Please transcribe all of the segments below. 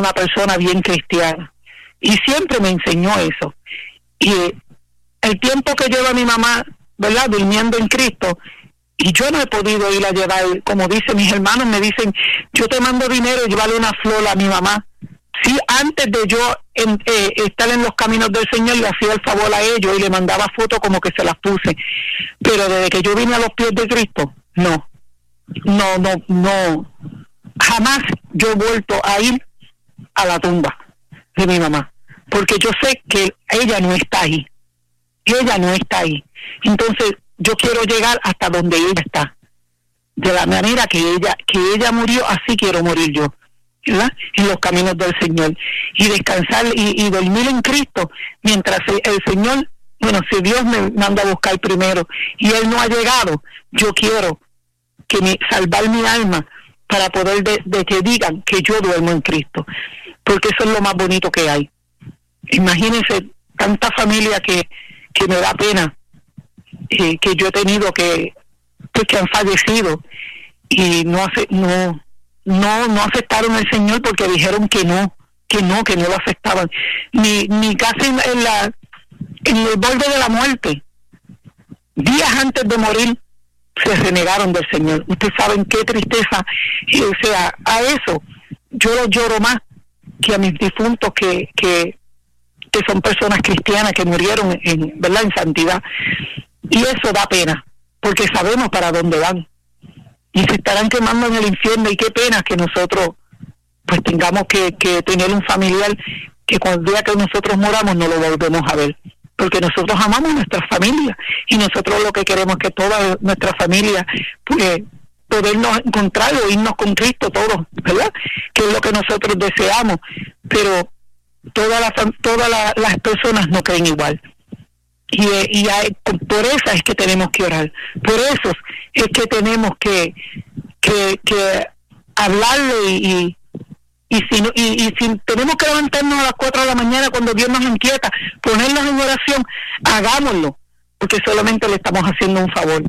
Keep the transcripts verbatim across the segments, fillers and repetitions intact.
una persona bien cristiana. Y siempre me enseñó eso. Y el tiempo que lleva mi mamá, ¿verdad?, durmiendo en Cristo, y yo no he podido ir a llevar, como dicen mis hermanos, me dicen, yo te mando dinero y llevarle una flor a mi mamá. Sí, antes de yo en, eh, estar en los caminos del Señor, le hacía el favor a ellos y le mandaba fotos como que se las puse. Pero desde que yo vine a los pies de Cristo, no. No, no, no. Jamás yo he vuelto a ir a la tumba de mi mamá. Porque yo sé que ella no está ahí. Ella no está ahí. Entonces, yo quiero llegar hasta donde ella está. De la manera que ella, que ella murió, así quiero morir yo. ¿Verdad? En los caminos del Señor, y descansar y, y dormir en Cristo, mientras el Señor, bueno, si Dios me manda a buscar primero y Él no ha llegado, yo quiero que mi, salvar mi alma para poder de, de que digan que yo duermo en Cristo, porque eso es lo más bonito que hay. Imagínense tanta familia que, que me da pena, eh, que yo he tenido que, pues, que han fallecido y no hace, no no no aceptaron al Señor porque dijeron que no, que no, que no lo aceptaban. Ni, ni casi en, en la en el borde de la muerte, días antes de morir, se renegaron del Señor. Ustedes saben qué tristeza, eh, o sea, a eso yo lo lloro más que a mis difuntos que, que, que son personas cristianas que murieron en, ¿verdad?, en santidad. Y eso da pena, porque sabemos para dónde van. Y se estarán quemando en el infierno, y qué pena que nosotros pues tengamos que, que tener un familiar que cuando día que nosotros moramos no lo volvemos a ver, porque nosotros amamos a nuestra familia y nosotros lo que queremos es que toda nuestra familia pues podernos encontrar o irnos con Cristo todos, ¿verdad?, que es lo que nosotros deseamos, pero todas las todas la, las personas no creen igual. Y, y hay, por eso es que tenemos que orar, por eso es que tenemos que que, que hablarle y, y, si no, y, y si tenemos que levantarnos a las cuatro de la mañana cuando Dios nos inquieta, ponernos en oración, hagámoslo, porque solamente le estamos haciendo un favor,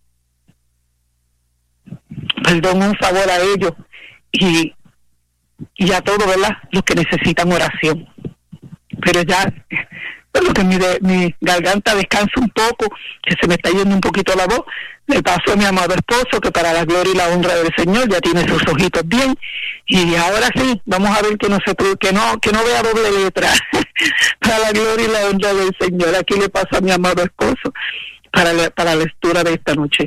perdón, un favor a ellos y, y a todos, ¿verdad?, los que necesitan oración. Pero ya, bueno, que mi, de, mi garganta descanse un poco, que se me está yendo un poquito la voz. Le paso a mi amado esposo, que para la gloria y la honra del Señor ya tiene sus ojitos bien, y ahora sí, vamos a ver que no se que no que no vea doble letra para la gloria y la honra del Señor. Aquí le paso a mi amado esposo para la, para la lectura de esta noche.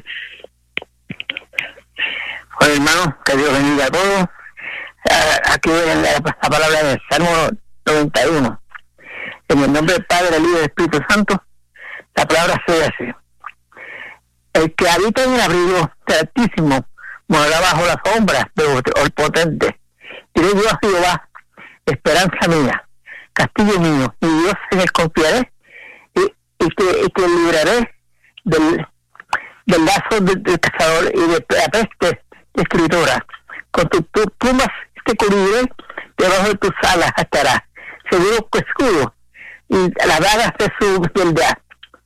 Bueno, hermano, que Dios bendiga a todos. Aquí en la, la palabra del Salmo noventa y uno. En el nombre del Padre, del Hijo y del Espíritu Santo, la palabra se así. El que habita en el abrigo del Altísimo morará bajo la sombra del Omnipotente. Diré yo a Jehová, esperanza mía, castillo mío, y Dios en él confiaré, y, y, que, y que libraré del, del lazo del, del cazador y de la peste escritora. Con tus tu plumas te cubriré, debajo de tus alas estará, seguro que escudo, y las dagas de su verdad.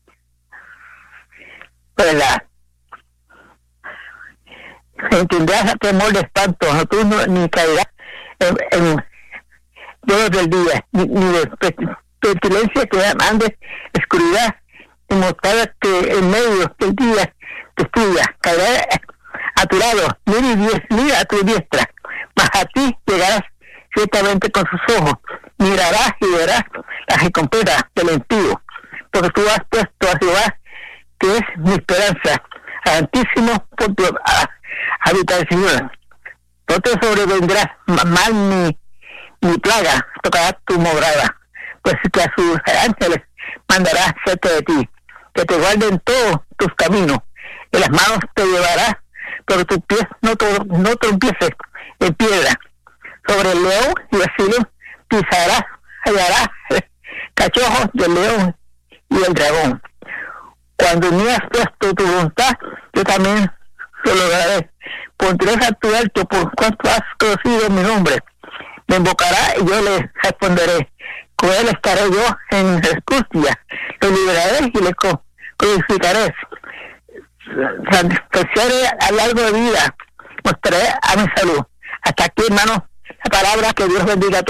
¿Verdad? Tendrás temor de espanto, no tú no, ni caerás en, en dolor del día, ni, ni de pestilencia que ande oscuridad, y mortal que en medio del día te estudia, caerá a tu lado, mira, mira a tu diestra, mas a ti llegarás ciertamente con sus ojos, mirarás y verás la recompensa del impío, porque tú has puesto a Jehová, que es mi esperanza, al Altísimo por tu habitación. No te sobrevendrá mal ni, ni plaga, tocará tu morada, pues que a sus ángeles mandará cerca de ti, que te guarden todos tus caminos, y las manos te llevará, pero tus pies no, no trompieces en piedra. Sobre el león y el asilo pisarás, hallarás cachorros del león y el dragón. Cuando me has puesto tu voluntad, yo también lo lograré. Pondré a tu alto por cuanto has conocido mi nombre. Me invocará y yo le responderé. Con él estaré yo en angustia. Lo liberaré y le codificaré. Satisfaceré a largo de vida. Mostraré a mi salud. Hasta aquí, hermano, la palabra. Que Dios bendiga a todos.